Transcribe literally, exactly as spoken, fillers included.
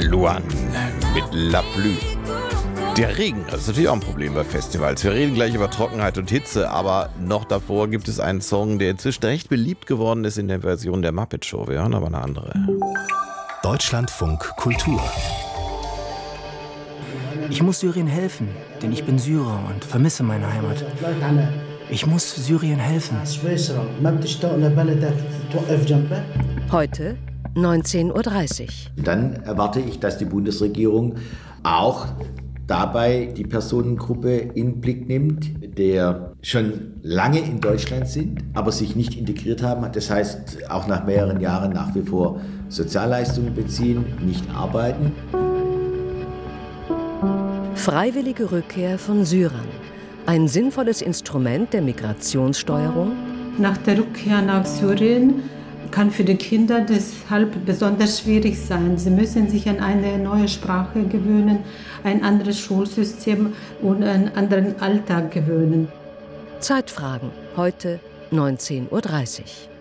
Luan mit La Pluie. Der Regen, das ist natürlich auch ein Problem bei Festivals. Wir reden gleich über Trockenheit und Hitze, aber noch davor gibt es einen Song, der inzwischen recht beliebt geworden ist in der Version der Muppet Show. Wir hören aber eine andere. Deutschlandfunk Kultur. Ich muss Syrien helfen, denn ich bin Syrer und vermisse meine Heimat. Ich muss Syrien helfen. Heute neunzehn Uhr dreißig. Dann erwarte ich, dass die Bundesregierung auch dabei die Personengruppe in Blick nimmt, der schon lange in Deutschland sind, aber sich nicht integriert haben. Das heißt, auch nach mehreren Jahren nach wie vor Sozialleistungen beziehen, nicht arbeiten. Freiwillige Rückkehr von Syrern. Ein sinnvolles Instrument der Migrationssteuerung. Nach der Rückkehr nach Syrien kann für die Kinder deshalb besonders schwierig sein. Sie müssen sich an eine neue Sprache gewöhnen, ein anderes Schulsystem und einen anderen Alltag gewöhnen. Zeitfragen, heute neunzehn Uhr dreißig.